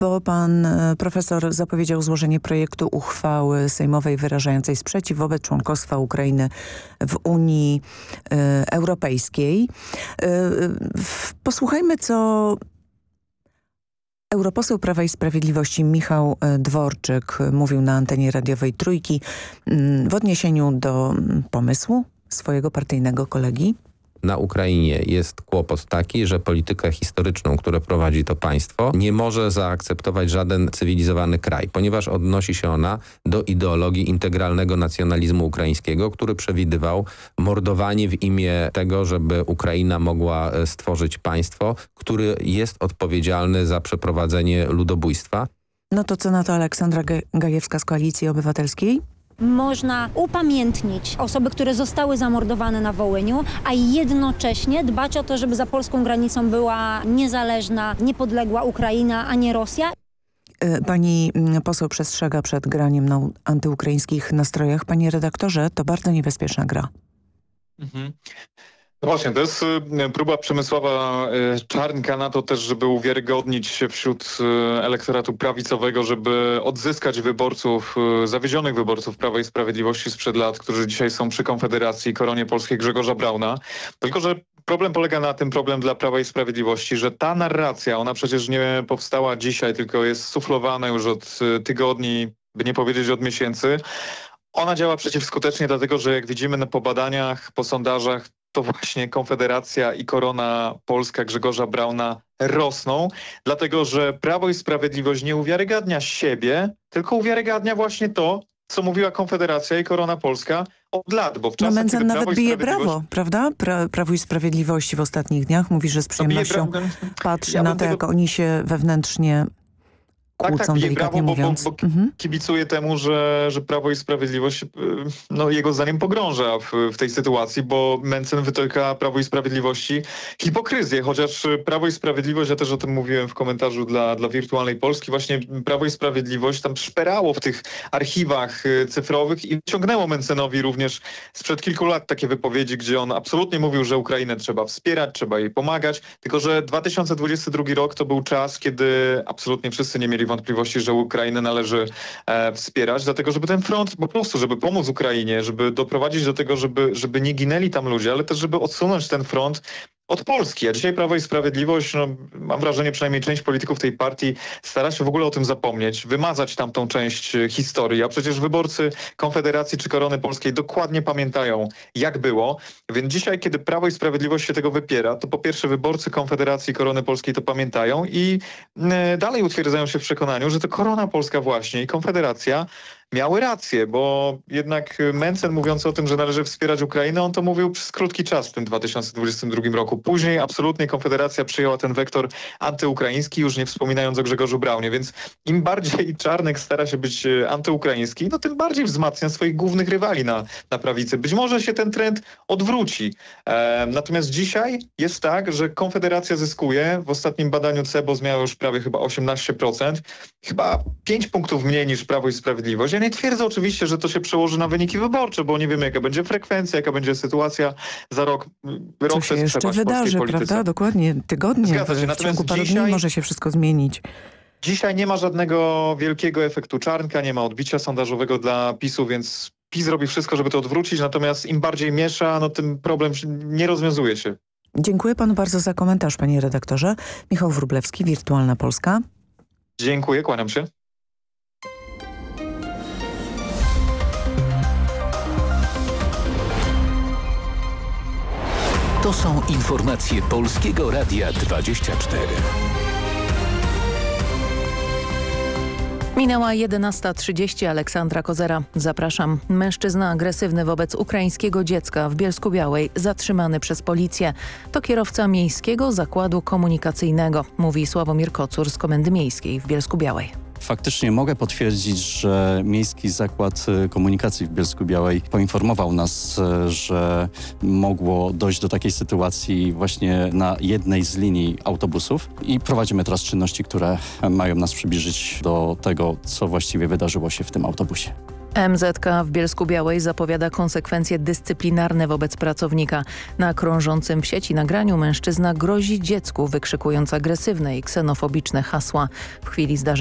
bo pan profesor zapowiedział złożenie projektu uchwały sejmowej wyrażającej sprzeciw wobec członkostwa Ukrainy w Unii Europejskiej. Posłuchajmy, co europoseł Prawa i Sprawiedliwości Michał Dworczyk mówił na antenie radiowej Trójki w odniesieniu do pomysłu swojego partyjnego kolegi. Na Ukrainie jest kłopot taki, że politykę historyczną, którą prowadzi to państwo, nie może zaakceptować żaden cywilizowany kraj, ponieważ odnosi się ona do ideologii integralnego nacjonalizmu ukraińskiego, który przewidywał mordowanie w imię tego, żeby Ukraina mogła stworzyć państwo, które jest odpowiedzialne za przeprowadzenie ludobójstwa. No to co na to Aleksandra Gajewska z Koalicji Obywatelskiej? Można upamiętnić osoby, które zostały zamordowane na Wołyniu, a jednocześnie dbać o to, żeby za polską granicą była niezależna, niepodległa Ukraina, a nie Rosja. Pani poseł przestrzega przed graniem na antyukraińskich nastrojach. Panie redaktorze, to bardzo niebezpieczna gra. No właśnie, to jest próba Przemysława Czarnka na to też, żeby uwiarygodnić się wśród elektoratu prawicowego, żeby odzyskać wyborców, zawiedzionych wyborców Prawa i Sprawiedliwości sprzed lat, którzy dzisiaj są przy Konfederacji, Koronie Polskiej Grzegorza Brauna. Tylko że problem polega na tym, problem dla Prawa i Sprawiedliwości, że ta narracja, ona przecież nie powstała dzisiaj, tylko jest suflowana już od tygodni, by nie powiedzieć od miesięcy. Ona działa przeciwskutecznie, dlatego że jak widzimy po badaniach, po sondażach, to właśnie Konfederacja i Korona Polska Grzegorza Brauna rosną, dlatego że Prawo i Sprawiedliwość nie uwiarygadnia siebie, tylko uwiarygadnia właśnie to, co mówiła Konfederacja i Korona Polska od lat, bo w czasach, Mencen kiedy nawet bije brawo, prawda? Prawu i Sprawiedliwości w ostatnich dniach mówi, że z przyjemnością patrzy na to, jak oni się wewnętrznie kłócą, bije delikatnie brawo, mówiąc. bo kibicuje temu, że Prawo i Sprawiedliwość jego zdaniem pogrąża w tej sytuacji, bo Mencen wytyka Prawo i Sprawiedliwości hipokryzję, chociaż Prawo i Sprawiedliwość, ja też o tym mówiłem w komentarzu dla Wirtualnej Polski, właśnie Prawo i Sprawiedliwość tam szperało w tych archiwach cyfrowych i ciągnęło Mencenowi również sprzed kilku lat takie wypowiedzi, gdzie on absolutnie mówił, że Ukrainę trzeba wspierać, trzeba jej pomagać, tylko że 2022 rok to był czas, kiedy absolutnie wszyscy nie mieli wątpliwości, że Ukrainę należy wspierać, dlatego żeby ten front po prostu, żeby pomóc Ukrainie, żeby doprowadzić do tego, żeby nie ginęli tam ludzie, ale też żeby odsunąć ten front od Polski. A dzisiaj Prawo i Sprawiedliwość, mam wrażenie, przynajmniej część polityków tej partii stara się w ogóle o tym zapomnieć, wymazać tamtą część historii, a przecież wyborcy Konfederacji czy Korony Polskiej dokładnie pamiętają, jak było. Więc dzisiaj, kiedy Prawo i Sprawiedliwość się tego wypiera, to po pierwsze wyborcy Konfederacji i Korony Polskiej to pamiętają i dalej utwierdzają się w przekonaniu, że to Korona Polska właśnie i Konfederacja miały rację, bo jednak Mencen mówiący o tym, że należy wspierać Ukrainę, on to mówił przez krótki czas w tym 2022 roku. Później absolutnie Konfederacja przyjęła ten wektor antyukraiński, już nie wspominając o Grzegorzu Braunie, więc im bardziej Czarnek stara się być antyukraiński, no tym bardziej wzmacnia swoich głównych rywali na prawicy. Być może się ten trend odwróci. Natomiast dzisiaj jest tak, że Konfederacja zyskuje. W ostatnim badaniu CEBOS miała już prawie chyba 18%, chyba 5 punktów mniej niż Prawo i Sprawiedliwość. Ja nie twierdzę oczywiście, że to się przełoży na wyniki wyborcze, bo nie wiemy, jaka będzie frekwencja, jaka będzie sytuacja za rok. Co się jeszcze wydarzy, prawda? Dokładnie, tygodnie, w ciągu paru dni może się wszystko zmienić. Dzisiaj nie ma żadnego wielkiego efektu Czarnka, nie ma odbicia sondażowego dla PiS-u, więc PiS robi wszystko, żeby to odwrócić, natomiast im bardziej miesza, no tym problem nie rozwiązuje się. Dziękuję panu bardzo za komentarz, panie redaktorze. Michał Wróblewski, Wirtualna Polska. Dziękuję, kłaniam się. To są informacje Polskiego Radia 24. Minęła 11:30. Aleksandra Kozera. Zapraszam. Mężczyzna agresywny wobec ukraińskiego dziecka w Bielsku-Białej zatrzymany przez policję. To kierowca miejskiego zakładu komunikacyjnego, mówi Sławomir Kocur z Komendy Miejskiej w Bielsku-Białej. Faktycznie mogę potwierdzić, że Miejski Zakład Komunikacji w Bielsku-Białej poinformował nas, że mogło dojść do takiej sytuacji właśnie na jednej z linii autobusów i prowadzimy teraz czynności, które mają nas przybliżyć do tego, co właściwie wydarzyło się w tym autobusie. MZK w Bielsku-Białej zapowiada konsekwencje dyscyplinarne wobec pracownika. Na krążącym w sieci nagraniu mężczyzna grozi dziecku, wykrzykując agresywne i ksenofobiczne hasła. W chwili zdarzenia